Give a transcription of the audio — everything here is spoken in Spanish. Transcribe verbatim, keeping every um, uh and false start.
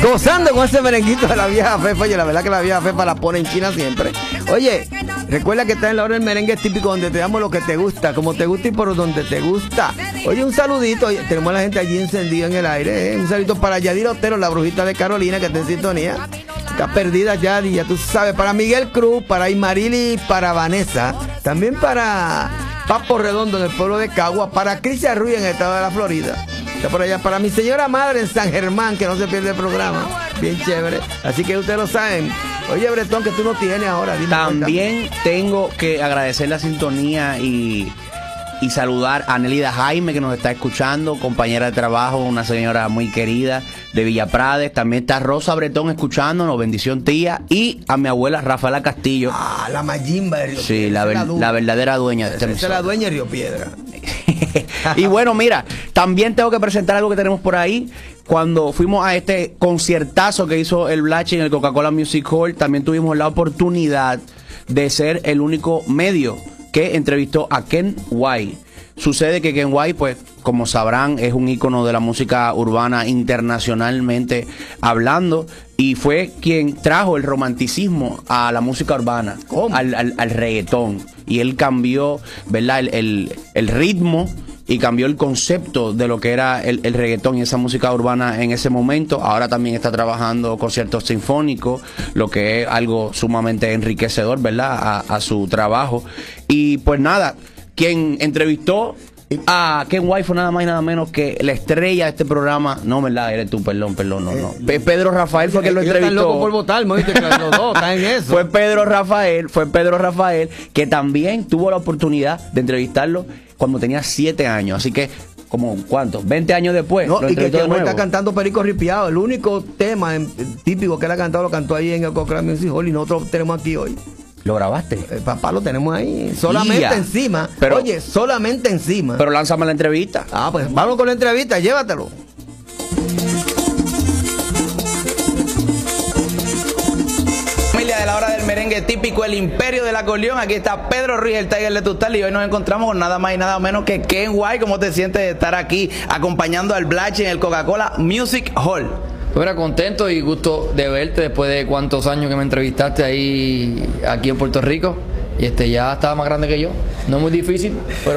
Gozando con ese merenguito de la vieja Fefa. Oye, la verdad que la vieja Fefa la pone en China siempre. Oye, recuerda que está en la hora del merengue típico, donde te damos lo que te gusta, como te gusta y por donde te gusta. Oye, un saludito. Oye, tenemos a la gente allí encendida en el aire, ¿eh? Un saludito para Yadira Otero, la brujita de Carolina, que está en sintonía. Está perdida Yadi, ya tú sabes. Para Miguel Cruz, para Imarili, para Vanessa. También para Papo Redondo, en el pueblo de Cagua. Para Crisia Ruiz, en el estado de la Florida. Está por allá. Para mi señora madre en San Germán, que no se pierde el programa. Bien chévere. Así que ustedes lo saben. Oye, Bretón, que tú no tienes ahora. Dime. También cuenta. Tengo que agradecer la sintonía y, y saludar a Nelida Jaime, que nos está escuchando, compañera de trabajo, una señora muy querida de Villa Prades. También está Rosa Bretón escuchándonos, bendición tía. Y a mi abuela Rafaela Castillo. Ah, la Mayimba de Río Sí, Piedra. la, ver, la, la verdadera dueña de este Esa es la dueña de Río Piedra. Y bueno, mira, también tengo que presentar algo que tenemos por ahí. Cuando fuimos a este conciertazo que hizo el Blachi en el Coca-Cola Music Hall, también tuvimos la oportunidad de ser el único medio que entrevistó a Ken White. Sucede que Ken White, pues, como sabrán, es un ícono de la música urbana internacionalmente hablando, y fue quien trajo el romanticismo a la música urbana, al, al, al reggaetón. Y él cambió, ¿verdad?, el, el, el ritmo, y cambió el concepto de lo que era el, el reggaetón y esa música urbana en ese momento. Ahora también está trabajando conciertos sinfónicos, lo que es algo sumamente enriquecedor, ¿verdad?, a, a su trabajo. Y pues nada, quien entrevistó a Ken White fue nada más y nada menos que la estrella de este programa. No, ¿verdad? Eres tú, perdón, perdón, no, no. Eh, Pedro Rafael fue quien lo entrevistó. Están locos por votar, los dos están en eso. Fue Pedro Rafael, fue Pedro Rafael, que también tuvo la oportunidad de entrevistarlo cuando tenía siete años. Así que, como, ¿cuántos? veinte años después. No, y que Ken White está cantando Perico Ripiado. El único tema en, típico que él ha cantado lo cantó ahí en el Coca-Cola Music Hall, y nosotros tenemos aquí hoy. ¿Lo grabaste? El papá lo tenemos ahí, solamente yeah. encima. Pero, Oye, solamente encima. Pero lánzame la entrevista. Ah, pues vamos con la entrevista, llévatelo. Familia de la hora del merengue típico, el imperio del acordeón. Aquí está Pedro Ruiz, el Tiger de Tutal, y hoy nos encontramos con nada más y nada menos que Ken White. ¿Cómo te sientes de estar aquí acompañando al Blachi en el Coca-Cola Music Hall? Bueno, contento y gusto de verte después de cuántos años que me entrevistaste ahí aquí en Puerto Rico. Y este ya estaba más grande que yo. No es muy difícil, pero